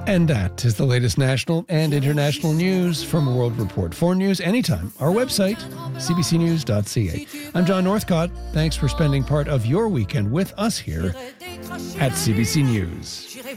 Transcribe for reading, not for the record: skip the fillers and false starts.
And that is the latest national and international news from World Report. For news anytime, our website, cbcnews.ca. I'm John Northcott. Thanks for spending part of your weekend with us here at CBC News.